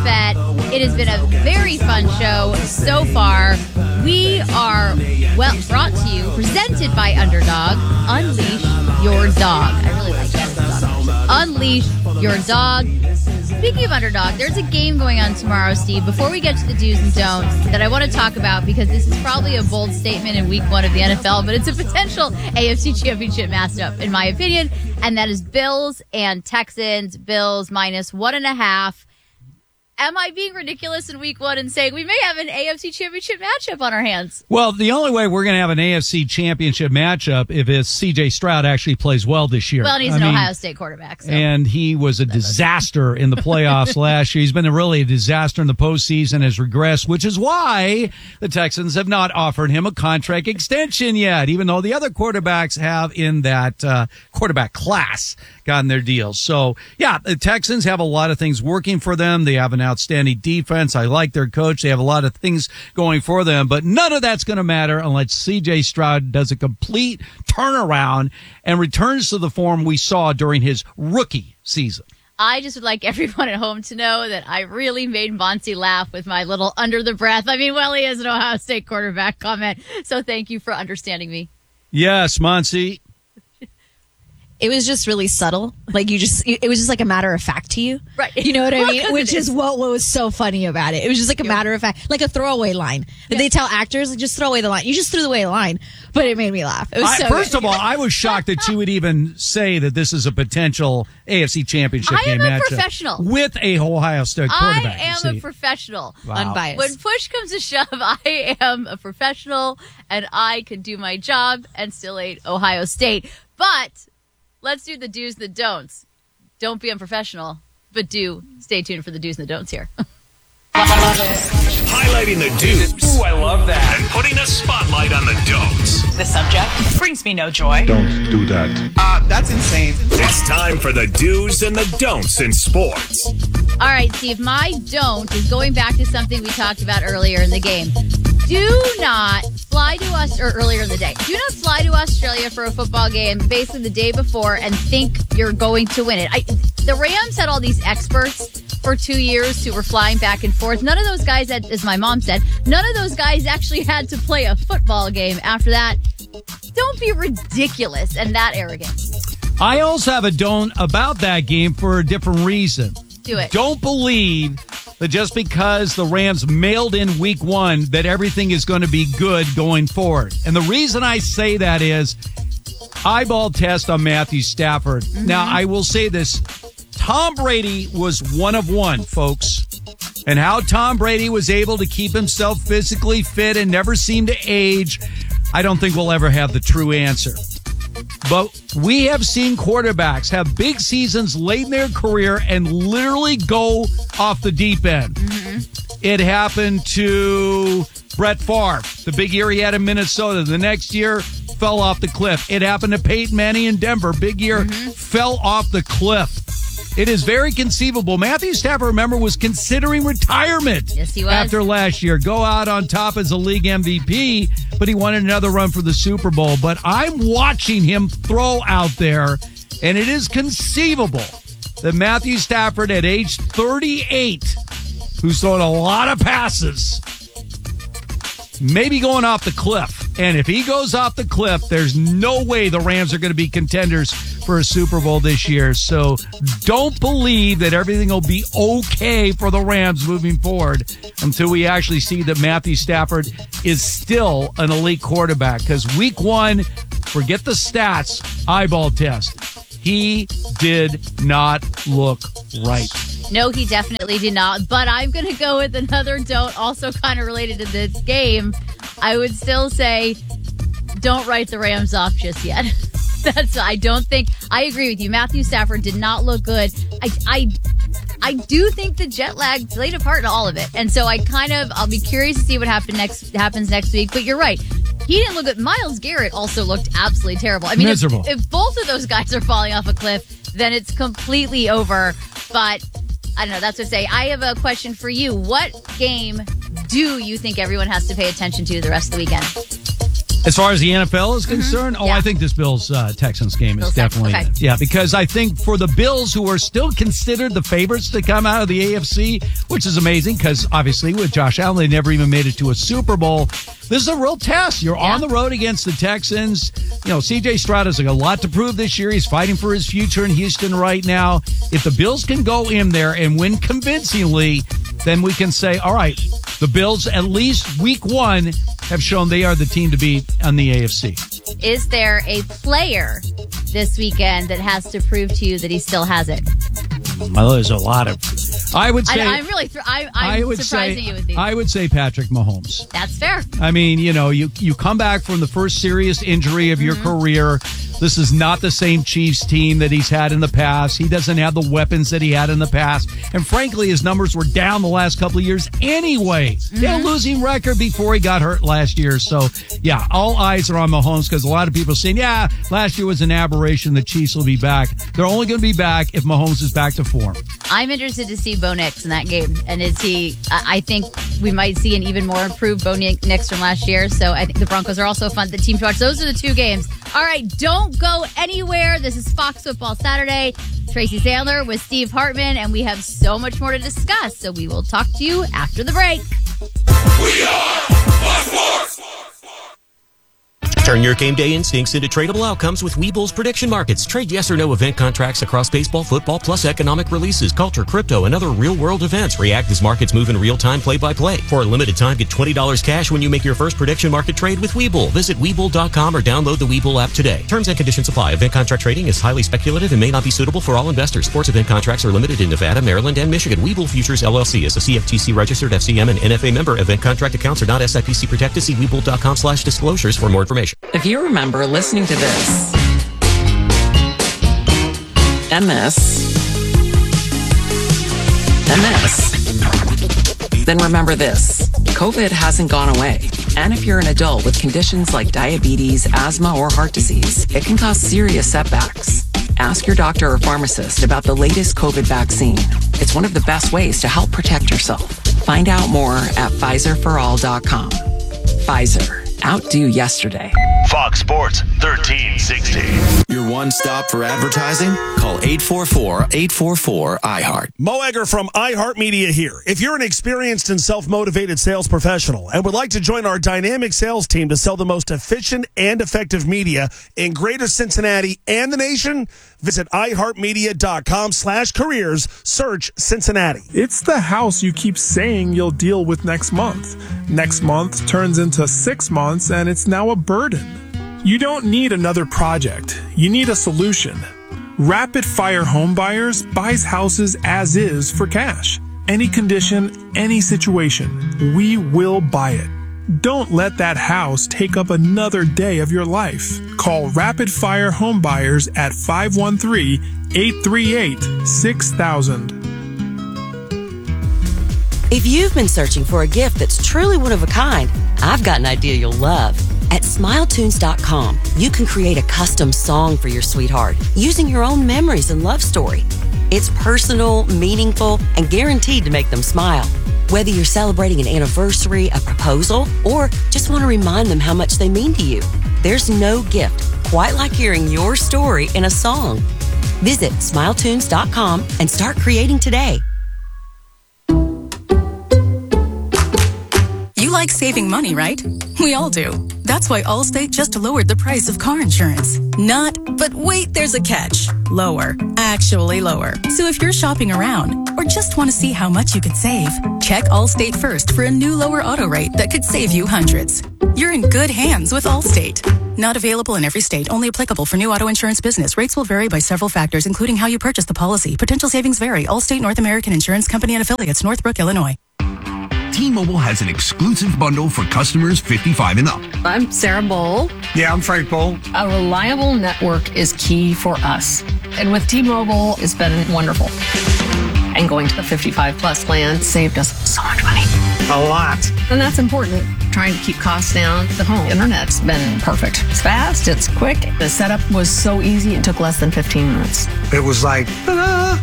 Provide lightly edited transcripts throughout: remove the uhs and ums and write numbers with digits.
Bet. It has been a very fun show so far. We are, brought to you, presented by Underdog. Unleash your dog. I really like that. Unleash your dog. Speaking of Underdog, there's a game going on tomorrow, Steve. Before we get to the do's and don'ts that I want to talk about, because this is probably a bold statement in week 1 of the NFL, but it's a potential AFC Championship matchup, in my opinion, and that is Bills and Texans. Bills minus 1.5. Am I being ridiculous in week 1 and saying we may have an AFC Championship matchup on our hands? Well, the only way we're going to have an AFC Championship matchup if C.J. Stroud actually plays well this year. Well, and he's an Ohio State quarterback. So. And he was a disaster in the playoffs last year. He's been really a disaster in the postseason, has regressed, which is why the Texans have not offered him a contract extension yet, even though the other quarterbacks have in that quarterback class gotten their deals. So, yeah, the Texans have a lot of things working for them. They have an outstanding defense. I like their coach. They have a lot of things going for them, but none of that's going to matter unless C.J. Stroud does a complete turnaround and returns to the form we saw during his rookie season. I just would like everyone at home to know that I really made Monty laugh with my little under the breath. I mean, well, he is an Ohio State quarterback comment, so thank you for understanding me. Yes, Monty. It was just really subtle. Like it was just like a matter of fact to you. Right. You know what I mean? Which is what was so funny about it. It was just like a matter of fact, like a throwaway line. Yeah. They tell actors, like, just throw away the line. You just threw away the line, but it made me laugh. It was First of all, I was shocked that you would even say that this is a potential AFC Championship game matchup. I am a professional. With a Ohio State quarterback. I am a professional. Wow. Unbiased. When push comes to shove, I am a professional, and I can do my job and still hate Ohio State. But let's do the do's and the don'ts. Don't be unprofessional, but do stay tuned for the do's and the don'ts here. Highlighting the do's. Ooh, I love that. And putting a spotlight on the don'ts. The subject brings me no joy. Don't do that. That's insane. It's time for the do's and the don'ts in sports. All right, Steve, my don't is going back to something we talked about earlier in the game. Do not fly to us, or earlier in the day, do not fly to Australia for a football game basically the day before and think you're going to win it. The Rams had all these experts for 2 years who were flying back and forth. None of those guys, as my mom said, none of those guys actually had to play a football game after that. Don't be ridiculous and that arrogant. I also have a don't about that game for a different reason. Do it. Don't believe that just because the Rams mailed in week 1 that everything is going to be good going forward. And the reason I say that is eyeball test on Matthew Stafford. Mm-hmm. Now, I will say this. Tom Brady was 1 of 1, folks. And how Tom Brady was able to keep himself physically fit and never seem to age, I don't think we'll ever have the true answer. But we have seen quarterbacks have big seasons late in their career and literally go off the deep end. Mm-hmm. It happened to Brett Favre. The big year he had in Minnesota. The next year, fell off the cliff. It happened to Peyton Manning in Denver. Big year, fell off the cliff. It is very conceivable. Matthew Stafford, remember, was considering retirement. Yes, he was. After last year. Go out on top as a league MVP, but he wanted another run for the Super Bowl. But I'm watching him throw out there, and it is conceivable that Matthew Stafford at age 38, who's thrown a lot of passes, maybe going off the cliff. And if he goes off the cliff, there's no way the Rams are going to be contenders for a Super Bowl this year. So don't believe that everything will be okay for the Rams moving forward until we actually see that Matthew Stafford is still an elite quarterback. Because week 1, forget the stats, eyeball test. He did not look right. No, he definitely did not. But I'm going to go with another don't, also kind of related to this game. I would still say don't write the Rams off just yet. I don't think, I agree with you. Matthew Stafford did not look good. I do think the jet lag played a part in all of it. And so I'll be curious to see what happens next week. But you're right. He didn't look good. Myles Garrett also looked absolutely terrible. I mean, miserable. If both of those guys are falling off a cliff, then it's completely over. But I don't know. That's what I say. I have a question for you. What game do you think everyone has to pay attention to the rest of the weekend? As far as the NFL is concerned, Yeah. I think this Bills-Texans game is Bills, definitely okay. Yeah, because I think for the Bills, who are still considered the favorites to come out of the AFC, which is amazing because obviously with Josh Allen, they never even made it to a Super Bowl. This is a real test. You're on the road against the Texans. C.J. Stroud has a lot to prove this year. He's fighting for his future in Houston right now. If the Bills can go in there and win convincingly, then we can say, all right, the Bills, at least week one, have shown they are the team to beat on the AFC. Is there a player this weekend that has to prove to you that he still has it? Well, there's a lot of. I would say. I'm really. I'm surprising you with these. I would say Patrick Mahomes. That's fair. I mean, you come back from the first serious injury of your career. This is not the same Chiefs team that he's had in the past. He doesn't have the weapons that he had in the past. And frankly, his numbers were down the last couple of years anyway. He had a losing record before he got hurt last year. So, yeah, all eyes are on Mahomes because a lot of people are saying, yeah, last year was an aberration. The Chiefs will be back. They're only going to be back if Mahomes is back to form. I'm interested to see Bo Nix in that game. And I think we might see an even more improved Bo Nix from last year. So I think the Broncos are also fun, the team to watch. Those are the two games. All right, don't go anywhere. This is Fox Football Saturday. Tracy Sandler with Steve Hartman, and we have so much more to discuss. So we will talk to you after the break. We are Fox Sports. Turn your game day instincts into tradable outcomes with Webull's prediction markets. Trade yes or no event contracts across baseball, football, plus economic releases, culture, crypto, and other real-world events. React as markets move in real time, play-by-play. For a limited time, get $20 cash when you make your first prediction market trade with Webull. Visit Webull.com or download the Webull app today. Terms and conditions apply. Event contract trading is highly speculative and may not be suitable for all investors. Sports event contracts are limited in Nevada, Maryland, and Michigan. Webull Futures LLC is a CFTC-registered FCM and NFA member. Event contract accounts are not SIPC protected. See Webull.com/disclosures for more information. If you remember listening to this, and this, then remember this. COVID hasn't gone away. And if you're an adult with conditions like diabetes, asthma, or heart disease, it can cause serious setbacks. Ask your doctor or pharmacist about the latest COVID vaccine. It's one of the best ways to help protect yourself. Find out more at PfizerForAll.com. Pfizer. Outdo yesterday. Fox Sports 1360. Your one stop for advertising? Call 844-844-iHeart. Mo Egger from iHeartMedia here. If you're an experienced and self-motivated sales professional and would like to join our dynamic sales team to sell the most efficient and effective media in greater Cincinnati and the nation, visit iHeartMedia.com/careers. Search Cincinnati. It's the house you keep saying you'll deal with next month. Next month turns into 6 months and it's now a burden. You don't need another project. You need a solution. Rapid Fire Home Buyers buys houses as is for cash. Any condition, any situation, we will buy it. Don't let that house take up another day of your life. Call Rapid Fire Home Buyers at 513-838-6000. If you've been searching for a gift that's truly one of a kind, I've got an idea you'll love. At SmileTunes.com, you can create a custom song for your sweetheart using your own memories and love story. It's personal, meaningful, and guaranteed to make them smile. Whether you're celebrating an anniversary, a proposal, or just want to remind them how much they mean to you, there's no gift quite like hearing your story in a song. Visit SmileTunes.com and start creating today. You like saving money, right? We all do. That's why Allstate just lowered the price of car insurance. But wait, there's a catch. Lower. Actually lower. So if you're shopping around or just want to see how much you could save, check Allstate first for a new lower auto rate that could save you hundreds. You're in good hands with Allstate. Not available in every state, only applicable for new auto insurance business. Rates will vary by several factors, including how you purchase the policy. Potential savings vary. Allstate North American Insurance Company and affiliates, Northbrook, Illinois. T-Mobile has an exclusive bundle for customers 55 and up. I'm Sarah Bowl. Yeah, I'm Frank Bowl. A reliable network is key for us. And with T-Mobile, it's been wonderful. And going to the 55 plus plan saved us so much money. A lot. And that's important. Trying to keep costs down. The home internet's been perfect. It's fast, it's quick. The setup was so easy, it took less than 15 minutes. It was like, ta-da!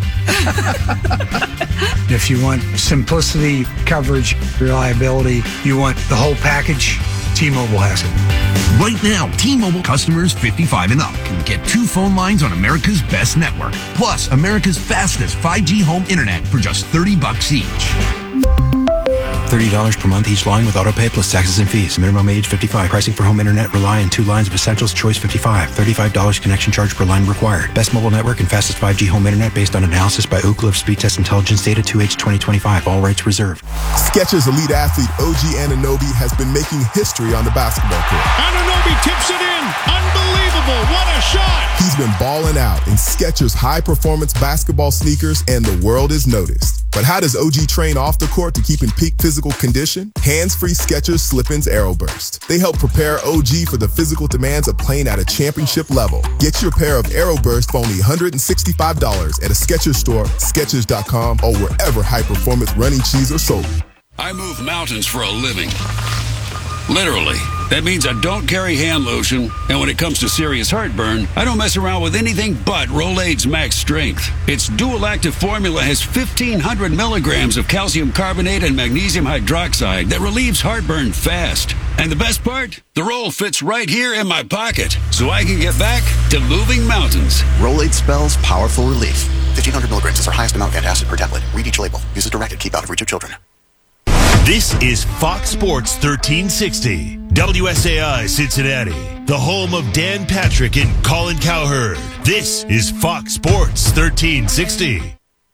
If you want simplicity, coverage, reliability, you want the whole package, T-Mobile has it. Right now, T-Mobile customers 55 and up can get 2 phone lines on America's best network, plus America's fastest 5G home internet for just $30 each. $30 per month each line with autopay plus taxes and fees. Minimum age 55. Pricing for home internet rely on 2 lines of Essentials. Choice 55. $35 connection charge per line required. Best mobile network and fastest 5G home internet based on analysis by Ookla of Speed Test Intelligence data 2H 2025. All rights reserved. Skechers elite athlete OG Anunoby has been making history on the basketball court. Anunoby tips it in. Unbelievable. What a shot. He's been balling out in Skechers high-performance basketball sneakers, and the world is noticed. But how does OG train off the court to keep in peak physical condition? Hands-free Skechers Slip-ins Aeroburst. They help prepare OG for the physical demands of playing at a championship level. Get your pair of Aeroburst for only $165 at a Skechers store, Skechers.com, or wherever high-performance running shoes are sold. I move mountains for a living. Literally. That means I don't carry hand lotion, and when it comes to serious heartburn, I don't mess around with anything but Rolaids Max Strength. Its dual-active formula has 1,500 milligrams of calcium carbonate and magnesium hydroxide that relieves heartburn fast. And the best part? The roll fits right here in my pocket, so I can get back to moving mountains. Rolaids spells powerful relief. 1,500 milligrams is our highest amount of antacid per tablet. Read each label. Use as directed. Keep out of reach of children. This is Fox Sports 1360, WSAI Cincinnati, the home of Dan Patrick and Colin Cowherd. This is Fox Sports 1360. We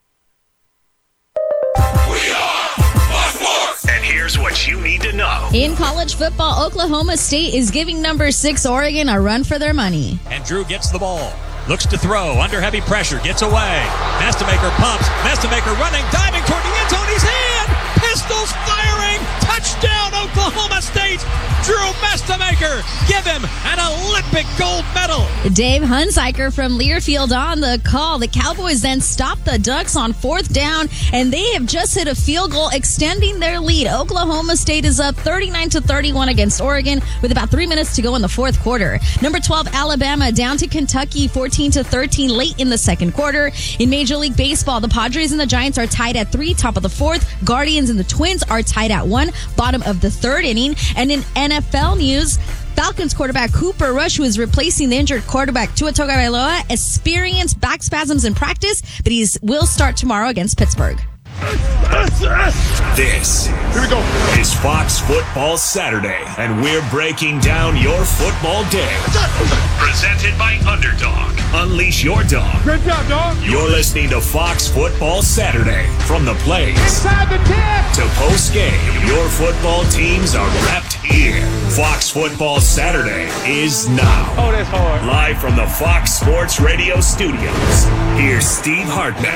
are Fox Sports. And here's what you need to know. In college football, Oklahoma State is giving number 6 Oregon a run for their money. And Drew gets the ball. Looks to throw. Under heavy pressure. Gets away. Mastamaker pumps. Mastamaker running. Diving toward the end zone. He's in. Pistols firing. Touchdown, Oklahoma State. Drew Mastamaker. Give him an Olympic gold medal. Dave Hunziker from Learfield on the call. The Cowboys then stop the Ducks on 4th down, and they have just hit a field goal, extending their lead. Oklahoma State is up 39-31 against Oregon with about 3 minutes to go in the 4th quarter. Number 12, Alabama down to Kentucky 14-13 late in the 2nd quarter. In Major League Baseball, the Padres and the Giants are tied at 3, top of the 4th. Guardians and the Twins are tied at 1, bottom of the 3rd inning. And in NFL news, Falcons quarterback Cooper Rush, who is replacing the injured quarterback Tua Tagovailoa, experienced back spasms in practice, but he will start tomorrow against Pittsburgh. This is Fox Football Saturday, and we're breaking down your football day. Presented by Underdog. Unleash your dog. Good job, dog. You're listening to Fox Football Saturday. From the plays Inside the 10 to post-game, your football teams are wrapped here. Fox Football Saturday is now. Oh, that's hard. Live from the Fox Sports Radio studios, here's Steve Hartman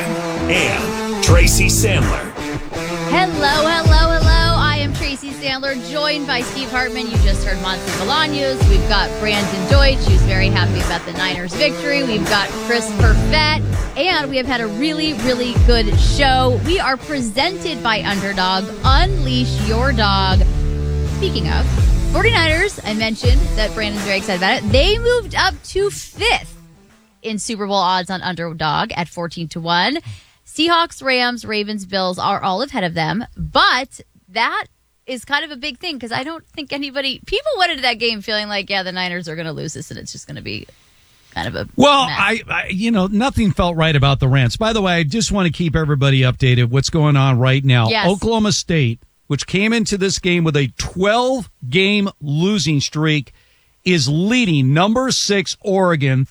and Tracy Sandler. Hello, hello, hello. I am Tracy Sandler, joined by Steve Hartman. You just heard Monty Bolaños. We've got Brandon Deutsch, who's very happy about the Niners' victory. We've got Chris Perfett, and we have had a really, really good show. We are presented by Underdog. Unleash your dog. Speaking of 49ers, I mentioned that Brandon's very excited about it. They moved up to 5th in Super Bowl odds on Underdog at 14-1. Seahawks, Rams, Ravens, Bills are all ahead of them, but that is kind of a big thing because I don't think people went into that game feeling like, yeah, the Niners are going to lose this and it's just going to be kind of a mess. I nothing felt right about the Rams. By the way, I just want to keep everybody updated what's going on right now. Yes. Oklahoma State, which came into this game with a 12-game losing streak, is leading number 6 Oregon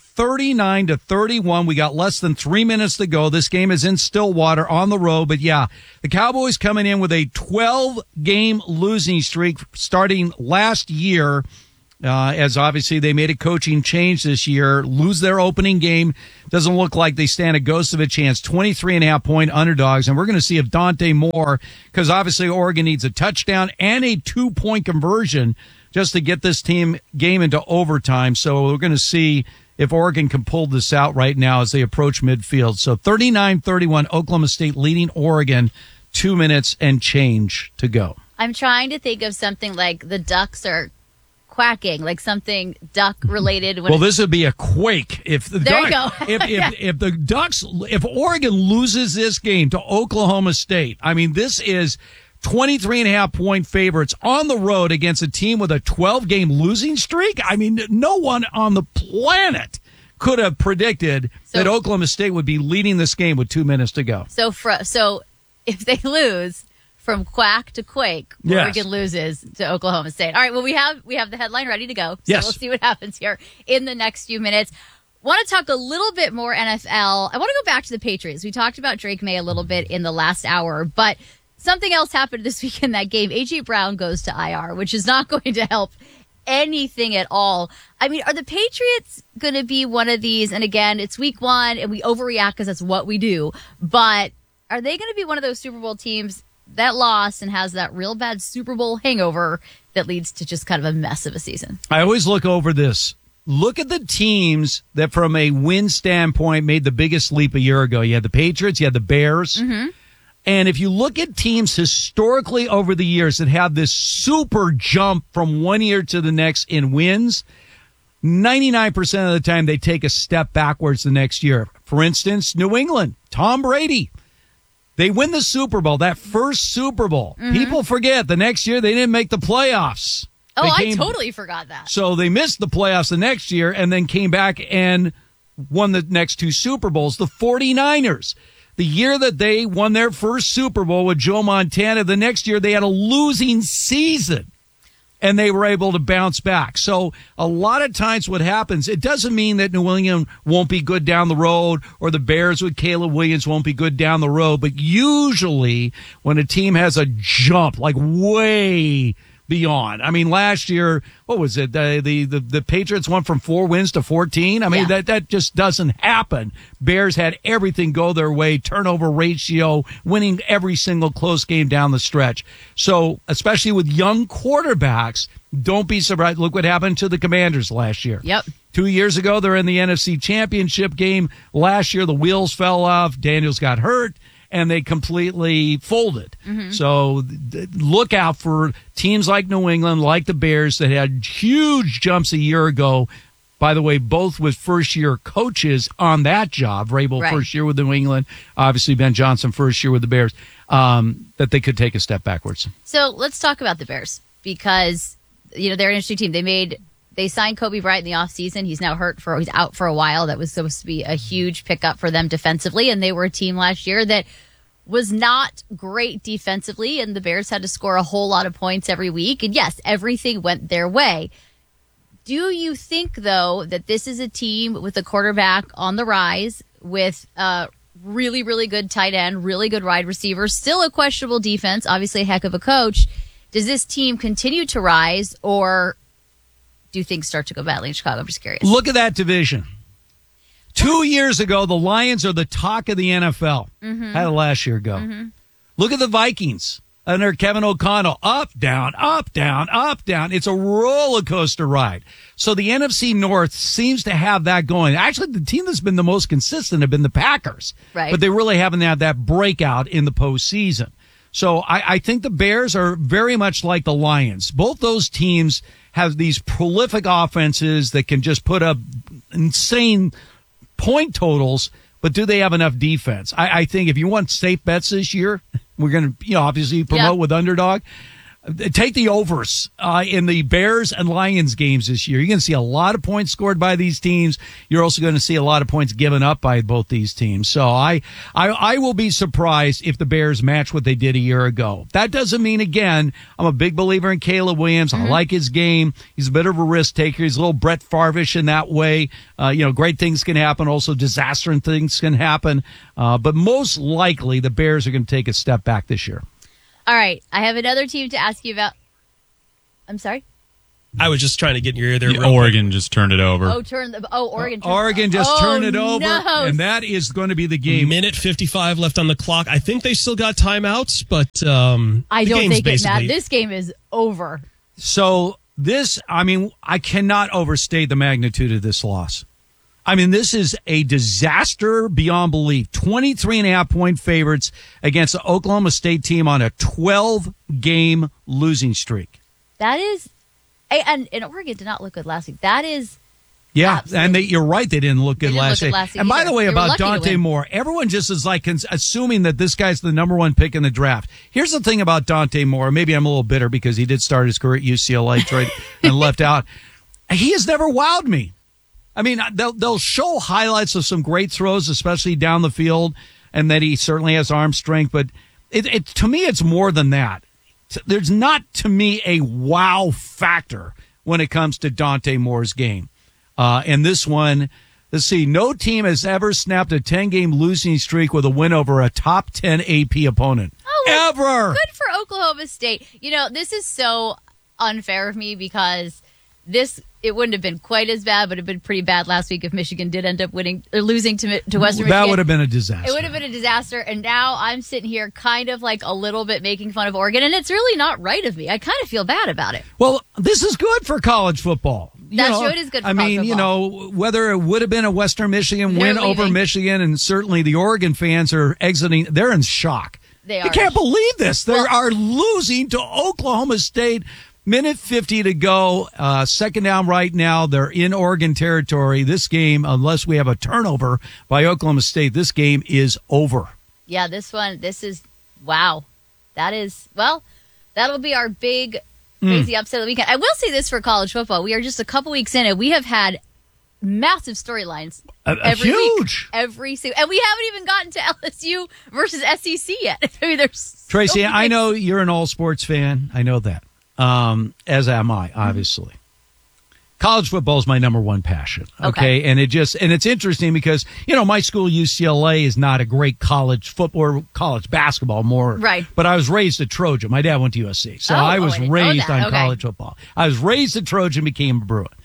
39-31. We got less than 3 minutes to go. This game is in Stillwater on the road. But yeah, the Cowboys coming in with a 12-game losing streak starting last year. As obviously they made a coaching change this year, lose their opening game. Doesn't look like they stand a ghost of a chance. 23.5-point underdogs. And we're going to see if Dante Moore, because obviously Oregon needs a touchdown and a 2-point conversion just to get this game into overtime. So we're going to see if Oregon can pull this out right now as they approach midfield. So 39-31, Oklahoma State leading Oregon, 2 minutes and change to go. I'm trying to think of something like the Ducks are quacking, like something duck related. Well, this would be a quake if the if Oregon loses this game to Oklahoma State. I mean, this is 23.5-point favorites on the road against a team with a 12-game losing streak. I mean, no one on the planet could have predicted that Oklahoma State would be leading this game with 2 minutes to go. So if they lose from quack to quake, Oregon loses to Oklahoma State. All right, well, we have the headline ready to go. So yes. We'll see what happens here in the next few minutes. Want to talk a little bit more NFL. I want to go back to the Patriots. We talked about Drake May a little bit in the last hour, but something else happened this week in that game. A.J. Brown goes to IR, which is not going to help anything at all. I mean, are the Patriots going to be one of these? And again, it's week one and we overreact because that's what we do. But are they going to be one of those Super Bowl teams that lost and has that real bad Super Bowl hangover that leads to just kind of a mess of a season? I always look over this. Look at the teams that from a win standpoint made the biggest leap a year ago. You had the Patriots, you had the Bears. Mm-hmm. And if you look at teams historically over the years that have this super jump from one year to the next in wins, 99% of the time they take a step backwards the next year. For instance, New England, Tom Brady. They win the Super Bowl, that first Super Bowl. Mm-hmm. People forget the next year they didn't make the playoffs. Oh, I totally forgot that. So they missed the playoffs the next year and then came back and won the next two Super Bowls. The 49ers, the year that they won their first Super Bowl with Joe Montana, the next year they had a losing season and they were able to bounce back. So a lot of times what happens, it doesn't mean that New England won't be good down the road or the Bears with Caleb Williams won't be good down the road. But usually when a team has a jump, like way beyond. I mean, last year, what was it? The Patriots went from 4 wins to 14. I mean, that just doesn't happen. Bears had everything go their way, turnover ratio, winning every single close game down the stretch. So, especially with young quarterbacks, don't be surprised. Look what happened to the Commanders last year. Yep. 2 years ago, they're in the NFC Championship game. Last year, the wheels fell off. Daniels got hurt. And they completely folded. Mm-hmm. So look out for teams like New England, like the Bears, that had huge jumps a year ago. By the way, both with first-year coaches on that job. Vrabel, first year with New England. Obviously, Ben Johnson, first year with the Bears. That they could take a step backwards. So let's talk about the Bears because, they're an interesting team. They signed Kobe Bryant in the offseason. He's now he's out for a while. That was supposed to be a huge pickup for them defensively. And they were a team last year that was not great defensively. And the Bears had to score a whole lot of points every week. And yes, everything went their way. Do you think, though, that this is a team with a quarterback on the rise, with a really, really good tight end, really good wide receiver, still a questionable defense, obviously a heck of a coach? Does this team continue to rise, or do things start to go badly in Chicago? I'm just curious. Look at that division. 2 years ago, the Lions are the talk of the NFL. Mm-hmm. How did last year go? Mm-hmm. Look at the Vikings under Kevin O'Connell. Up, down, up, down, up, down. It's a roller coaster ride. So the NFC North seems to have that going. Actually, the team that's been the most consistent have been the Packers. Right. But they really haven't had that breakout in the postseason. So I think the Bears are very much like the Lions. Both those teams have these prolific offenses that can just put up insane point totals, but do they have enough defense? I think if you want safe bets this year, we're going to obviously promote with Underdog. Take the overs in the Bears and Lions games this year. You're going to see a lot of points scored by these teams. You're also going to see a lot of points given up by both these teams. So I will be surprised if the Bears match what they did a year ago. That doesn't mean, again, I'm a big believer in Caleb Williams. Mm-hmm. I like his game. He's a bit of a risk taker. He's a little Brett Favre-ish in that way. Great things can happen. Also, disaster things can happen. But most likely, the Bears are going to take a step back this year. All right, I have another team to ask you about. I'm sorry? I was just trying to get in your ear there. Oregon just turned it over. Oregon just turned it over, and that is going to be the game. Minute 55 left on the clock. I think they still got timeouts, but I don't think this game is over. So I cannot overstate the magnitude of this loss. I mean, this is a disaster beyond belief. 23.5-point favorites against the Oklahoma State team on a 12-game losing streak. That is, and Oregon did not look good last week. That is Yeah, and you're right. They didn't look good last year. last year And by the way, either. They were about lucky to Dante win. Moore, everyone just is like assuming that this guy's the number one pick in the draft. Here's the thing about Dante Moore. Maybe I'm a little bitter because he did start his career at UCLA and left out. He has never wowed me. I mean, they'll show highlights of some great throws, especially down the field, and that he certainly has arm strength. But to me, it's more than that. There's not, to me, a wow factor when it comes to Dante Moore's game. And this one, let's see, no team has ever snapped a 10-game losing streak with a win over a top 10 AP opponent. Oh, ever. Good for Oklahoma State. You know, this is so unfair of me because it wouldn't have been quite as bad, but it would have been pretty bad last week if Michigan did end up losing to Western Michigan. That would have been a disaster. It would have been a disaster, and now I'm sitting here kind of like a little bit making fun of Oregon, and it's really not right of me. I kind of feel bad about it. Well, this is good for college football. That's true. It is good for college football. You know, whether it would have been a Western Michigan win over Michigan, and certainly the Oregon fans are exiting, they're in shock. They can't believe this. They are losing to Oklahoma State. Minute 50 to go. Second down right now. They're in Oregon territory. This game, unless we have a turnover by Oklahoma State, this game is over. Yeah, this is, wow. That'll be our big, crazy upset of the weekend. I will say this for college football. We are just a couple weeks in, and we have had massive storylines every huge week, and we haven't even gotten to LSU versus SEC yet. I mean, there's Tracy, I know you're an all sports fan. I know that. As am I, obviously. College football is my number one passion. Okay. And it's interesting because, you know, my school, UCLA, is not a great college football or college basketball more. Right. But I was raised a Trojan. My dad went to USC. So I was raised on college football. I was raised a Trojan, became a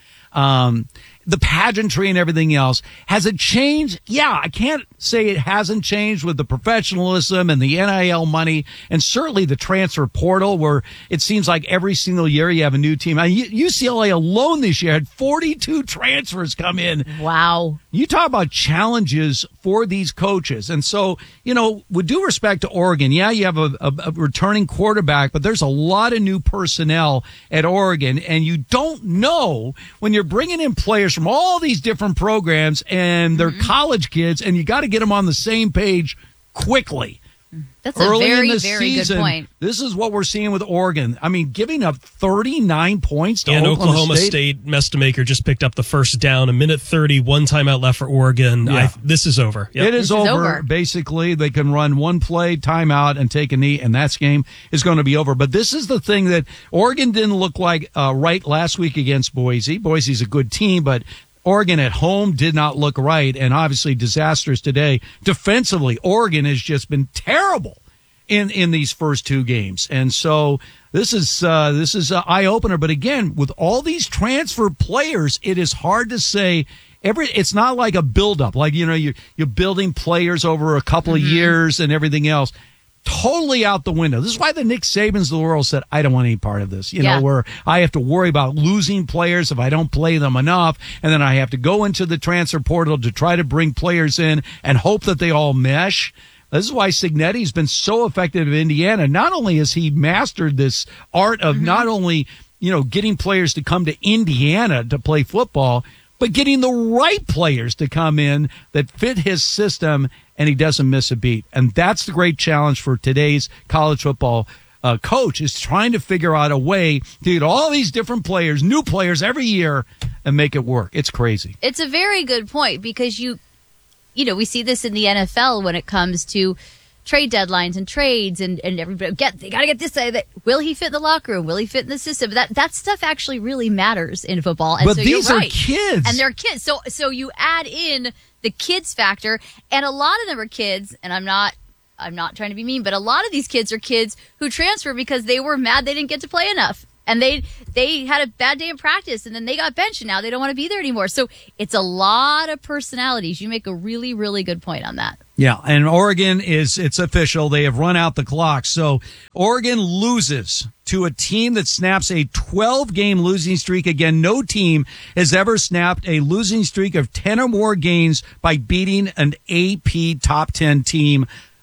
Bruin. The pageantry and everything else. Has it changed? Yeah, I can't say it hasn't changed with the professionalism and the NIL money and certainly the transfer portal where it seems like every single year you have a new team. I mean, UCLA alone this year had 42 transfers come in. Wow. You talk about challenges for these coaches. And so, you know, with due respect to Oregon, yeah, you have a returning quarterback, but there's a lot of new personnel at Oregon. And you don't know when you're bringing in players from all these different programs and they're college kids, and you got to get them on the same page quickly. That's Early a very, in the very season, good point. This is what we're seeing with Oregon. I mean, giving up 39 points to and Oklahoma State Mestamaker just picked up the first down. A minute 30, one timeout left for Oregon. Yeah. This is over. Yep. It is over. Basically, they can run one play, timeout, and take a knee, and that game is going to be over. But this is the thing that Oregon didn't look like right last week against Boise. Boise's a good team, but Oregon at home did not look right, and obviously disastrous today. Defensively, Oregon has just been terrible in these first two games. And so this is an eye-opener. But again, with all these transfer players, it is hard to say it's not like a build-up. Like, you know, you're building players over a couple of years and everything else. Totally out the window. This is why the Nick Sabans of the world said, I don't want any part of this. You know, where I have to worry about losing players if I don't play them enough. And then I have to go into the transfer portal to try to bring players in and hope that they all mesh. This is why Cignetti's been so effective in Indiana. Not only has he mastered this art of not only, you know, getting players to come to Indiana to play football, but getting the right players to come in that fit his system, and he doesn't miss a beat. And that's the great challenge for today's college football coach, is trying to figure out a way to get all these different players, new players every year, and make it work. It's crazy. It's a very good point because you know, we see this in the NFL when it comes to trade deadlines and trades and everybody they got to get this that will he fit in the locker room? Will he fit in the system? That stuff actually really matters in football. And but so these you're are right. kids. And they're kids. So you add in the kids factor, and a lot of them are kids, and I'm not trying to be mean, but a lot of these kids are kids who transfer because they were mad they didn't get to play enough. And they had a bad day in practice, and then they got benched, and now they don't want to be there anymore. So it's a lot of personalities. You make a really, really good point on that. Yeah, and Oregon it's official. They have run out the clock. So Oregon loses to a team that snaps a 12-game losing streak. Again, no team has ever snapped a losing streak of 10 or more games by beating an AP top 10 team.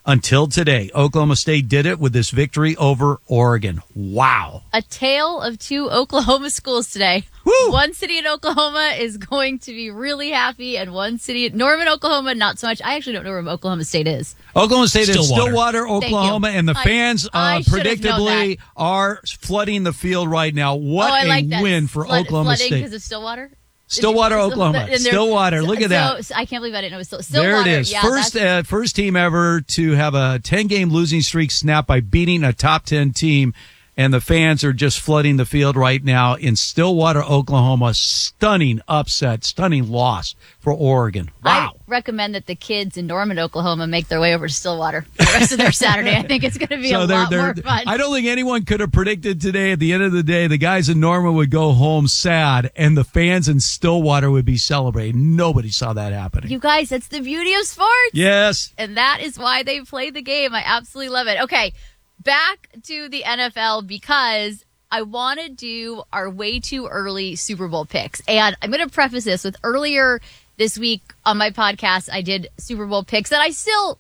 until today. Oklahoma State did it with this victory over Oregon. Wow. A tale of two Oklahoma schools today. Woo! One city in Oklahoma is going to be really happy, and one city, Norman, Oklahoma, not so much. I actually don't know where Oklahoma State is. Oklahoma State is Stillwater, Oklahoma, and the fans I should have known predictably are flooding the field right now. What I like that. win for Oklahoma flooding State. because of Stillwater? Stillwater, Oklahoma. Stillwater. Look at that. So, I can't believe I didn't know it was Stillwater. There it is. Yeah, first team ever to have a 10-game losing streak snapped by beating a top 10 team. And the fans are just flooding the field right now in Stillwater, Oklahoma. Stunning upset, stunning loss for Oregon. Wow. I recommend that the kids in Norman, Oklahoma make their way over to Stillwater for the rest of their Saturday. I think it's going to be a lot more fun. I don't think anyone could have predicted today, at the end of the day, the guys in Norman would go home sad and the fans in Stillwater would be celebrating. Nobody saw that happening. You guys, that's the beauty of sports. Yes. And that is why they play the game. I absolutely love it. Okay. Back to the NFL because I want to do our way too early Super Bowl picks. And I'm going to preface this with earlier this week on my podcast, I did Super Bowl picks that I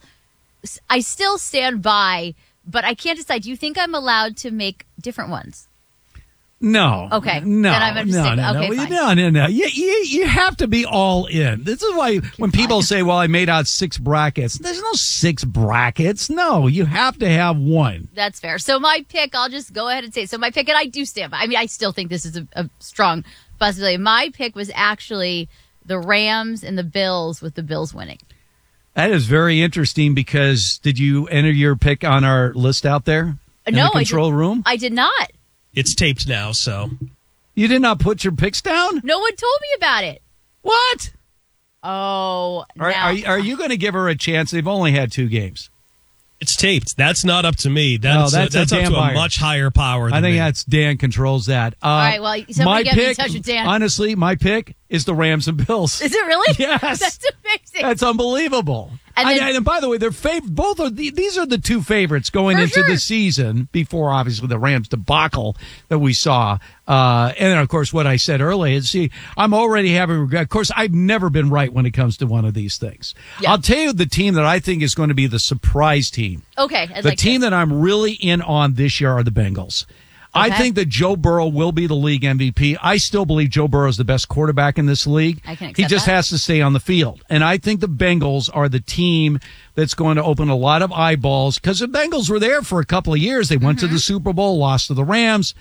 still stand by, but I can't decide. Do you think I'm allowed to make different ones? No. Okay. No. Then I'm gonna stick with- okay, fine. No. You have to be all in. This is why when people say, well, I made out 6 brackets, there's no 6 brackets. No, you have to have one. That's fair. So my pick, I'll just go ahead and say, so my pick, and I do stand by. I mean, I still think this is a strong possibility. My pick was actually the Rams and the Bills, with the Bills winning. That is very interesting because did you enter your pick on our list out there? In No, the control room? I did not. It's taped now, so. You did not put your picks down? No one told me about it. What? Oh, Are you going to give her a chance? They've only had 2 games. It's taped. That's not up to me. That's up Dan to Byer. a much higher power than I think me. that's Dan controls that. All right, well, somebody get me in touch with Dan. Honestly, my pick is the Rams and Bills. Is it really? Yes. That's amazing. That's unbelievable. And by the way, they're both of these are the 2 favorites going into the season before obviously the Rams debacle that we saw. And then of course what I said earlier is, see, I'm already having regret. Of course, I've never been right when it comes to one of these things. Yeah. I'll tell you the team that I think is going to be the surprise team. Okay. The team that I'm really in on this year are the Bengals. Okay. I think that Joe Burrow will be the league MVP. I still believe Joe Burrow is the best quarterback in this league. I can accept He just that. has to stay on the field. And I think the Bengals are the team that's going to open a lot of eyeballs because the Bengals were there for a couple of years. They went to the Super Bowl, lost to the Rams.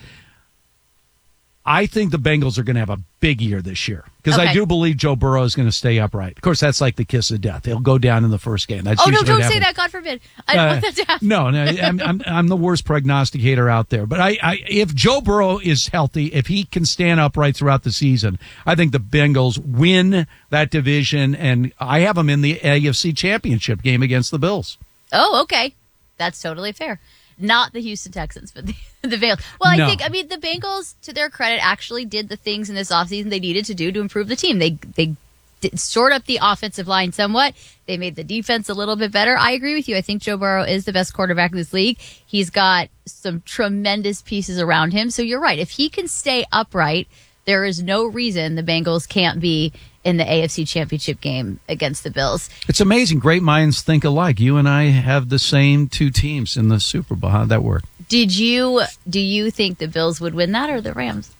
I think the Bengals are going to have a big year this year because I do believe Joe Burrow is going to stay upright. Of course, that's like the kiss of death. He'll go down in the first game. That's no, usually don't what say happens. that. God forbid. I don't want that to happen. No, I'm the worst prognosticator out there. But if Joe Burrow is healthy, if he can stand upright throughout the season, I think the Bengals win that division, and I have them in the AFC Championship game against the Bills. Oh, okay. That's totally fair. Not the Houston Texans, but the Bengals. Well, No. I mean, the Bengals, to their credit, actually did the things in this offseason they needed to do to improve the team. They short up the offensive line somewhat. They made the defense a little bit better. I agree with you. I think Joe Burrow is the best quarterback in this league. He's got some tremendous pieces around him. So you're right. If he can stay upright, there is no reason the Bengals can't be in the AFC Championship game against the Bills. It's amazing. Great minds think alike. You and I have the same 2 teams in the Super Bowl. How'd that work? Do you think the Bills would win that or the Rams?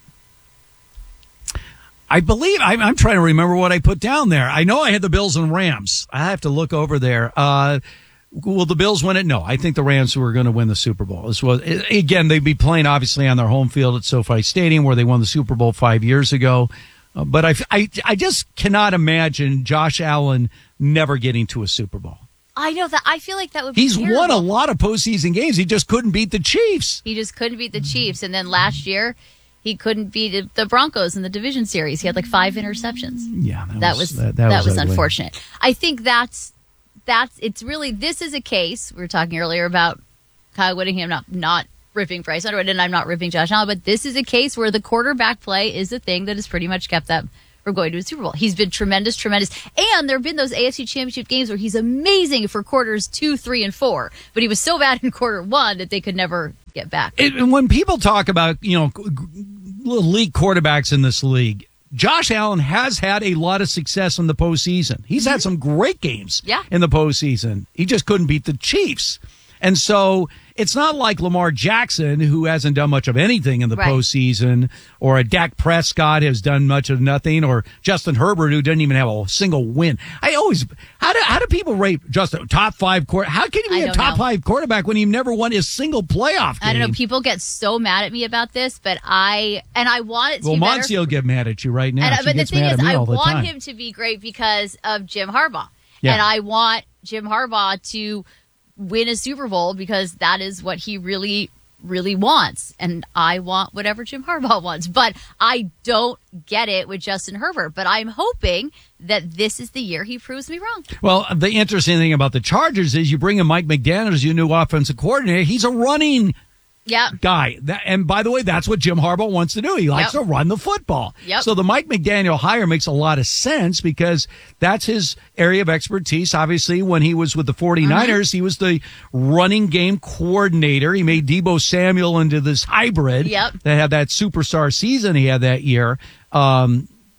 I believe I'm trying to remember what I put down there. I know I had the Bills and Rams. I have to look over there. Will the Bills win it? No, I think the Rams were going to win the Super Bowl. This was, again, they'd be playing obviously on their home field at SoFi Stadium where they won the Super Bowl 5 years ago. But I just cannot imagine Josh Allen never getting to a Super Bowl. I know that. I feel like that would be He's terrible. won a lot of postseason games. He just couldn't beat the Chiefs. He just couldn't beat the Chiefs. And then last year, he couldn't beat the Broncos in the division series. He had like 5 interceptions. Yeah, that was ugly. unfortunate. I think it's really, this is a case. We were talking earlier about Kyle Whittingham not ripping Bryce Underwood, and I'm not ripping Josh Allen, but this is a case where the quarterback play is the thing that has pretty much kept them from going to a Super Bowl. He's been tremendous. And there have been those AFC Championship games where he's amazing for quarters 2, 3, and 4, but he was so bad in quarter 1 that they could never get back. When people talk about, elite quarterbacks in this league, Josh Allen has had a lot of success in the postseason. He's had some great games in the postseason. He just couldn't beat the Chiefs. And so it's not like Lamar Jackson, who hasn't done much of anything in the postseason, or a Dak Prescott has done much of nothing, or Justin Herbert, who didn't even have a single win. How do people rate Justin top 5 quarterback? How can you be a top 5 quarterback when he never won a single playoff game? I don't know. People get so mad at me about this, but I want it to be better. Monty will get mad at you right now. But the thing is, I want him to be great because of Jim Harbaugh. Yeah. And I want Jim Harbaugh to win a Super Bowl because that is what he really, really wants. And I want whatever Jim Harbaugh wants. But I don't get it with Justin Herbert. But I'm hoping that this is the year he proves me wrong. Well, the interesting thing about the Chargers is you bring in Mike McDaniel as your new offensive coordinator. He's a running guy. And by the way, that's what Jim Harbaugh wants to do. He likes to run the football. So the Mike McDaniel hire makes a lot of sense because that's his area of expertise. Obviously, when he was with the 49ers, he was the running game coordinator. He made Deebo Samuel into this hybrid that had that superstar season he had that year. But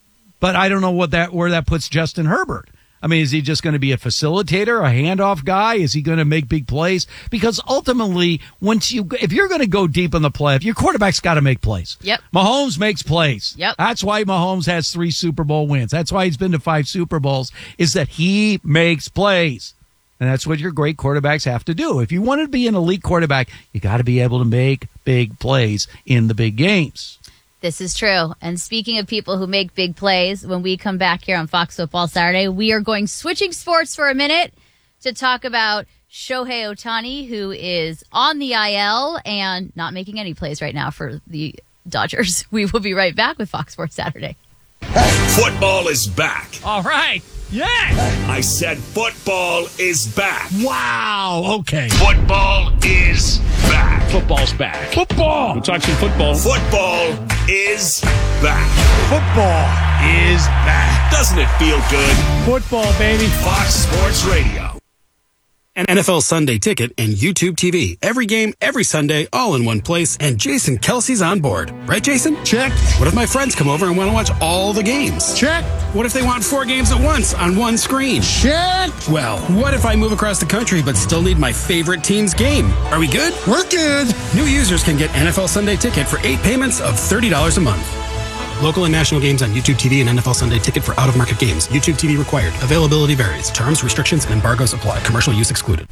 I don't know where that puts Justin Herbert. I mean, is he just going to be a facilitator, a handoff guy? Is he going to make big plays? Because ultimately, if you're going to go deep in the play, your quarterback's got to make plays. Mahomes makes plays. That's why Mahomes has 3 Super Bowl wins. That's why he's been to 5 Super Bowls, is that he makes plays. And that's what your great quarterbacks have to do. If you want to be an elite quarterback, you got to be able to make big plays in the big games. This is true. And speaking of people who make big plays, when we come back here on Fox Football Saturday, we are switching sports for a minute to talk about Shohei Ohtani, who is on the IL and not making any plays right now for the Dodgers. We will be right back with Fox Sports Saturday. Football is back. All right. Yeah. I said football is back. Wow. Okay. Football is back. Football's back. Football. We'll talk some football. Football is back. Football is back. Doesn't it feel good? Football, baby. Fox Sports Radio. An NFL Sunday Ticket and YouTube TV. Every game, every Sunday, all in one place. And Jason Kelsey's on board. Right, Jason? Check. What if my friends come over and want to watch all the games? Check. What if they want 4 games at once on one screen? Check. Well, what if I move across the country but still need my favorite team's game? Are we good? We're good. New users can get NFL Sunday Ticket for 8 payments of $30 a month. Local and national games on YouTube TV and NFL Sunday Ticket for out-of-market games. YouTube TV required. Availability varies. Terms, restrictions, and embargoes apply. Commercial use excluded.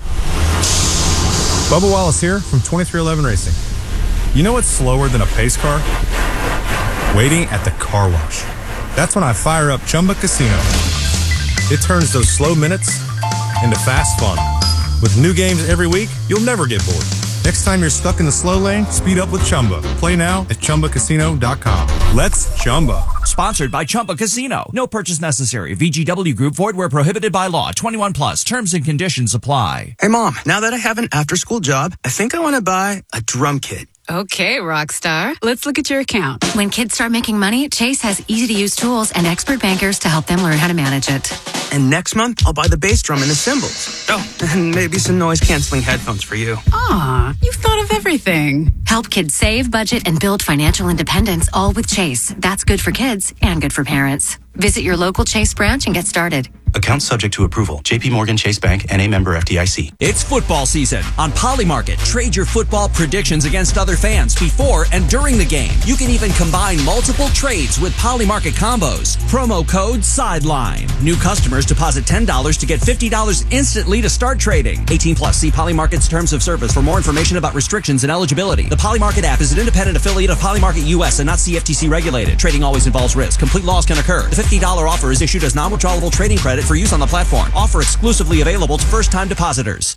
Bubba Wallace here from 2311 Racing. You know what's slower than a pace car? Waiting at the car wash. That's when I fire up Chumba Casino. It turns those slow minutes into fast fun. With new games every week, you'll never get bored. Next time you're stuck in the slow lane, speed up with Chumba. Play now at ChumbaCasino.com. Let's Chumba. Sponsored by Chumba Casino. No purchase necessary. VGW Group. Void where prohibited by law. 21 plus. Terms and conditions apply. Hey, Mom. Now that I have an after-school job, I think I want to buy a drum kit. Okay, Rockstar. Let's look at your account. When kids start making money, Chase has easy-to-use tools and expert bankers to help them learn how to manage it. And next month, I'll buy the bass drum and the cymbals. Oh, and maybe some noise-canceling headphones for you. Aw, you've thought of everything. Help kids save, budget, and build financial independence, all with Chase. That's good for kids and good for parents. Visit your local Chase branch and get started. Account subject to approval. JP Morgan Chase Bank, N.A. member FDIC. It's football season. On Polymarket, trade your football predictions against other fans before and during the game. You can even combine multiple trades with Polymarket combos. Promo code SIDELINE. New customers deposit $10 to get $50 instantly to start trading. 18 plus. See Polymarket's terms of service for more information about restrictions and eligibility. The Polymarket app is an independent affiliate of Polymarket US and not CFTC regulated. Trading always involves risk. Complete loss can occur. The $50 offer is issued as non-withdrawable trading credit for use on the platform. Offer exclusively available to first-time depositors.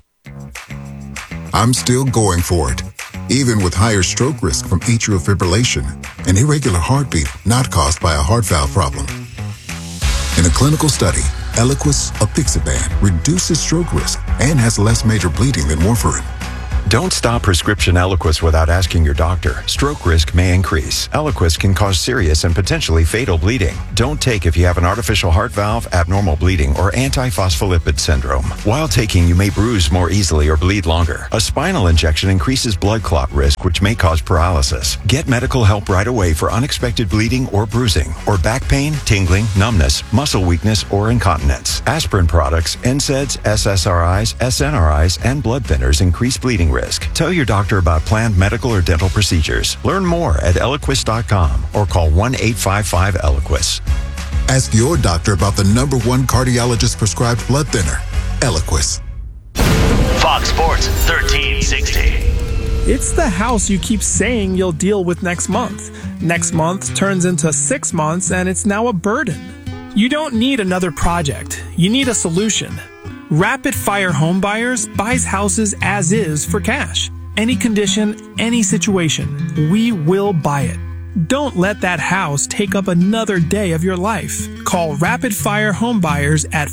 I'm still going for it, even with higher stroke risk from atrial fibrillation, an irregular heartbeat not caused by a heart valve problem. In a clinical study, Eliquis apixaban reduces stroke risk and has less major bleeding than warfarin. Don't stop prescription Eliquis without asking your doctor. Stroke risk may increase. Eliquis can cause serious and potentially fatal bleeding. Don't take if you have an artificial heart valve, abnormal bleeding, or antiphospholipid syndrome. While taking, you may bruise more easily or bleed longer. A spinal injection increases blood clot risk, which may cause paralysis. Get medical help right away for unexpected bleeding or bruising, or back pain, tingling, numbness, muscle weakness, or incontinence. Aspirin products, NSAIDs, SSRIs, SNRIs, and blood thinners increase bleeding risk. Tell your doctor about planned medical or dental procedures. Learn more at Eliquis.com or call 1-855-ELIQUIS. Ask your doctor about the #1 cardiologist prescribed blood thinner, Eliquis. Fox Sports 1360. It's the house you keep saying you'll deal with next month. Next month turns into 6 months and it's now a burden. You don't need another project. You need a solution. Rapid Fire Home Buyers buys houses as is for cash. Any condition, any situation, we will buy it. Don't let that house take up another day of your life. Call Rapid Fire Home Buyers at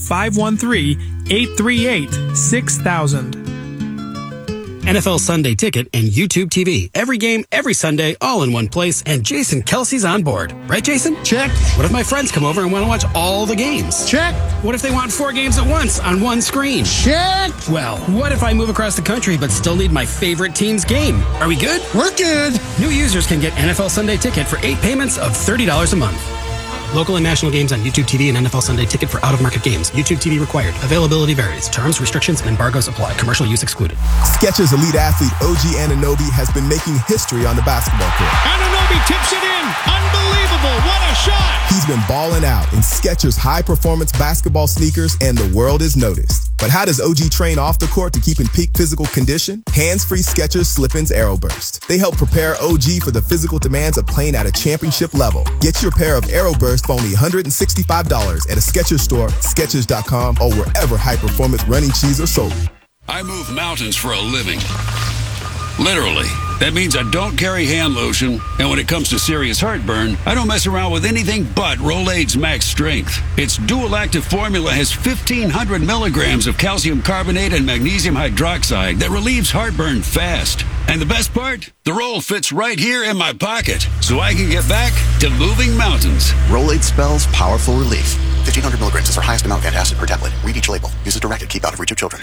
513-838-6000. NFL Sunday Ticket and YouTube TV. Every game, every Sunday, all in one place, and Jason Kelsey's on board. Right, Jason? Check. What if my friends come over and want to watch all the games? Check. What if they want 4 games at once on one screen? Check. Well, what if I move across the country but still need my favorite team's game? Are we good? We're good. New users can get NFL Sunday Ticket for 8 payments of $30 a month. Local and national games on YouTube TV and NFL Sunday Ticket for out-of-market games. YouTube TV required. Availability varies. Terms, restrictions, and embargoes apply. Commercial use excluded. Skechers elite athlete OG Anunoby has been making history on the basketball court. Anunoby tips it in. Unbelievable. What a shot. He's been balling out in Skechers high-performance basketball sneakers, and the world is noticed. But how does OG train off the court to keep in peak physical condition? Hands-free Skechers Slip-ins AeroBurst. They help prepare OG for the physical demands of playing at a championship level. Get your pair of AeroBurst for only $165 at a Skechers store, Skechers.com, or wherever high-performance running shoes are sold. I move mountains for a living. Literally. That means I don't carry hand lotion, and when it comes to serious heartburn, I don't mess around with anything but Rolaids Max Strength. Its dual-active formula has 1,500 milligrams of calcium carbonate and magnesium hydroxide that relieves heartburn fast. And the best part? The roll fits right here in my pocket, so I can get back to moving mountains. Rolaids spells powerful relief. 1,500 milligrams is our highest amount of antacid per tablet. Read each label. Use as directed. Keep out of reach of children.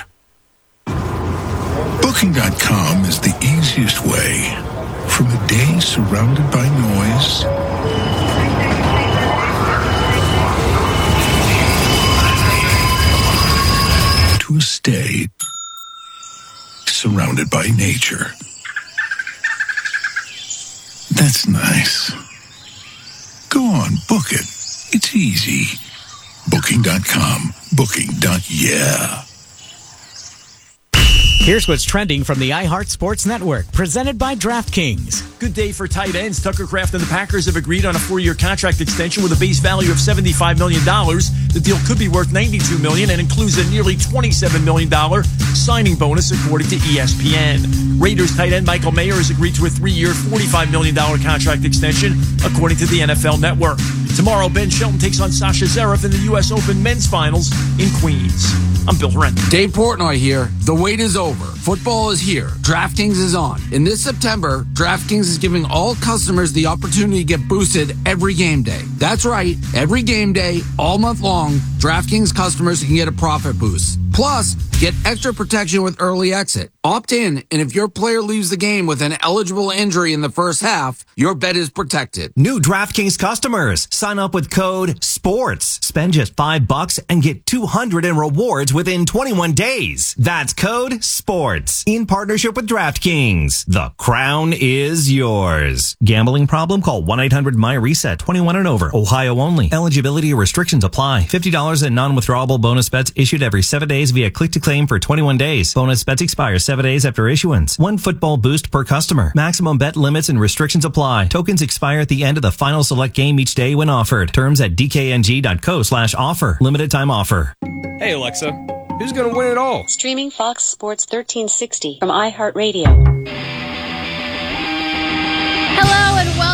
Booking.com is the easiest way. From a day surrounded by noise to a stay surrounded by nature. That's nice. Go on, book it. It's easy. Booking.com. Booking.yeah. Here's what's trending from the iHeart Sports Network, presented by DraftKings. Good day for tight ends. Tucker Kraft and the Packers have agreed on a 4-year contract extension with a base value of $75 million. The deal could be worth $92 million and includes a nearly $27 million signing bonus, according to ESPN. Raiders tight end Michael Mayer has agreed to a 3-year, $45 million contract extension, according to the NFL Network. Tomorrow, Ben Shelton takes on Sasha Zverev in the U.S. Open men's finals in Queens. I'm Bill Horrendon. Dave Portnoy here. The wait is over. Football is here. DraftKings is on. In this September, DraftKings is giving all customers the opportunity to get boosted every game day. That's right. Every game day, all month long, DraftKings customers can get a profit boost. Plus, get extra protection with early exit. Opt in, and if your player leaves the game with an eligible injury in the first half, your bet is protected. New DraftKings customers, sign up with code SPORTS. Spend just $5 and get $200 in rewards within 21 days. That's code SPORTS. In partnership with DraftKings. The crown is yours. Gambling problem? Call 1-800-MY-RESET. 21 and over. Ohio only. Eligibility restrictions apply. $50 in non-withdrawable bonus bets issued every 7 days via click-to-claim for 21 days. Bonus bets expire 7 days after issuance. 1 football boost per customer. Maximum bet limits and restrictions apply. Tokens expire at the end of the final select game each day when offered. Terms at dkng.co/offer. Limited time offer. Hey Alexa, who's going to win it all? Streaming Fox Sports 1360 from iHeartRadio. Hello and welcome back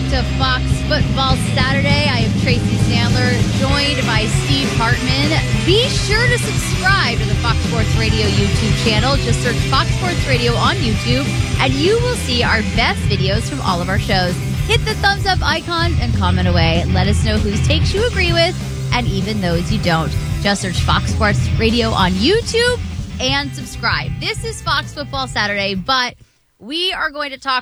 back to Fox Football Saturday. I am Tracy Sandler, joined by Steve Hartman. Be sure to subscribe to the Fox Sports Radio YouTube channel. Just search Fox Sports Radio on YouTube, and you will see our best videos from all of our shows. Hit the thumbs up icon and comment away. Let us know whose takes you agree with, and even those you don't. Just search Fox Sports Radio on YouTube and subscribe. This is Fox Football Saturday, but we are going to talk